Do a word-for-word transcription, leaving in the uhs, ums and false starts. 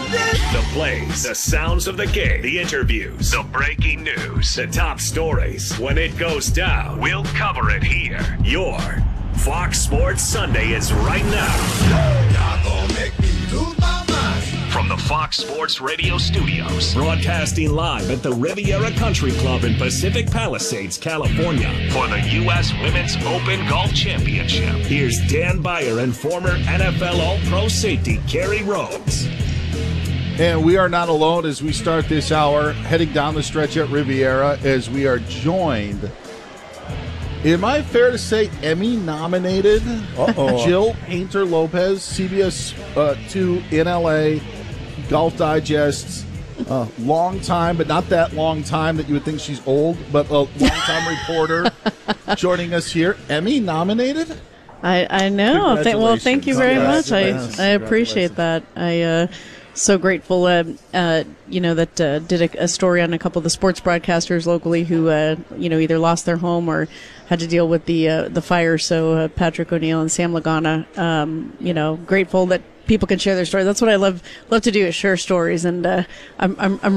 The plays, the sounds of the game, the interviews, the breaking news, the top stories. When it goes down, we'll cover it here. Your Fox Sports Sunday is right now. Y'all gonna make me lose my mind. From the Fox Sports Radio studios, broadcasting live at the Riviera Country Club in Pacific Palisades, California, for the U S Women's Open Golf Championship. Here's Dan Beyer and former N F L All-Pro safety Kerry Rhodes. And we are not alone as we start this hour heading down the stretch at Riviera, as we are joined, am I fair to say, Emmy-nominated Jill Painter-Lopez, C B S uh, two in L A, Golf Digest, uh, long time, but not that long time that you would think she's old, but a long-time reporter joining us here. Emmy-nominated? I, I know. Th- well, thank you very much. I, I appreciate that. I uh, so grateful, uh, uh, you know, that uh, did a, a story on a couple of the sports broadcasters locally who, uh, you know, either lost their home or had to deal with the uh, the fire. So uh, Patrick O'Neill and Sam Lagana, um, you know, grateful that people can share their story. That's what I love love to do, is share stories. And uh, I'm, I'm I'm